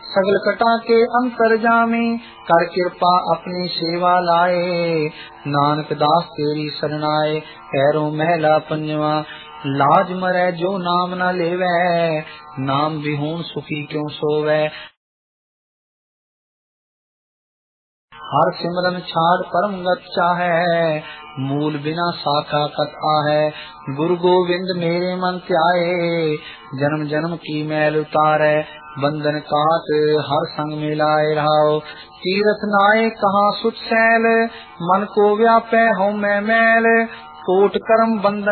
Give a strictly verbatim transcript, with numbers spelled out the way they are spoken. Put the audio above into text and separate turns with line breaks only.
सगल कटा के अंतर जामी, कर कृपा अपनी सेवा लाए। नानक दास तेरी शरणाए, पैरों महला पंजवा। लाज मरै जो नाम न लेवै, नाम विहून सुखी क्यों सोवै। हर सिमरन छाड़ परम गत चाहै, मूल बिना शाखा कत आहे। गुरु गोविंद मेरे मन ध्याए, जन्म जन्म की मैल उतारै। बंधन काट हर संग मिलाए रहाओ, तीरथ नाए कहाँ सुख सैल। मन को व्यापै हूँ मैं मैल, कोट कर्म बंधन